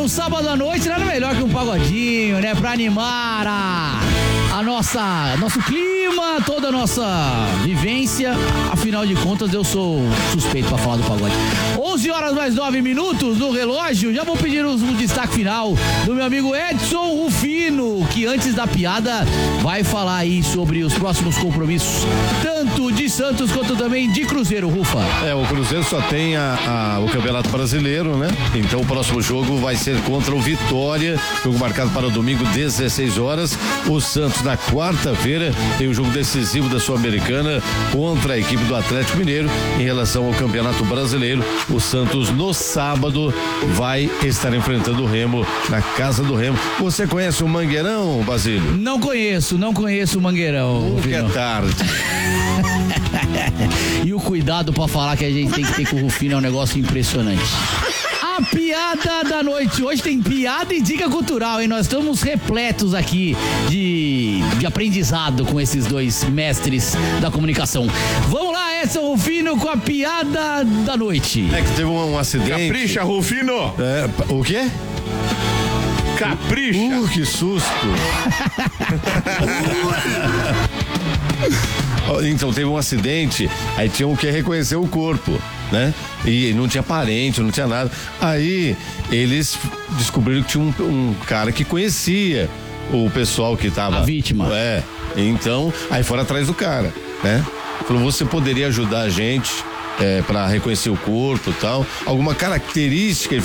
num sábado à noite, nada melhor que um pagodinho, né? Pra animar nosso clima, toda a nossa vivência. Afinal de contas, eu sou suspeito pra falar do pagode. 11 horas mais 9 minutos no relógio. Já vou pedir um destaque final do meu amigo Edson Rufino, que antes da piada vai falar aí sobre os próximos compromissos, tanto de Santos quanto também de Cruzeiro, Rufa. O Cruzeiro só tem o Campeonato Brasileiro, né? Então o próximo jogo vai ser contra o Vitória, jogo marcado para domingo, 16 horas. O Santos na quarta-feira tem o jogo decisivo da Sul-Americana contra a equipe do Atlético Mineiro. Em relação ao Campeonato Brasileiro, o Santos no sábado vai estar enfrentando o Remo na casa do Remo. Você conhece o Mangueirão, Basílio? Não conheço o Mangueirão. Nunca é tarde. E o cuidado pra falar que a gente tem que ter com o Rufino é um negócio impressionante. A piada da noite. Hoje tem piada e dica cultural, hein? Nós estamos repletos aqui de aprendizado com esses dois mestres da comunicação. Vamos lá, Edson Rufino, com a piada da noite. É que teve um acidente. Capricha, Rufino! O quê? Capricha! Que susto! Então teve um acidente, aí tinham que reconhecer o corpo, né? E não tinha parente, não tinha nada. Aí eles descobriram que tinha um cara que conhecia o pessoal que tava... A vítima. Então, aí foram atrás do cara, né? Falou, você poderia ajudar a gente pra reconhecer o corpo e tal? Alguma característica?